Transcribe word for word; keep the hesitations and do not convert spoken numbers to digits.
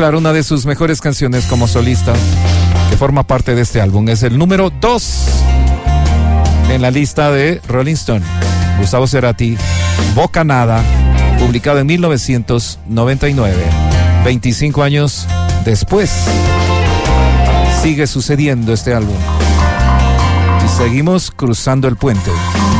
claro, una de sus mejores canciones como solista, que forma parte de este álbum, es el número dos en la lista de Rolling Stone. Gustavo Cerati, Bocanada, publicado en mil novecientos noventa y nueve. veinticinco años después, sigue sucediendo este álbum. Y seguimos cruzando el puente.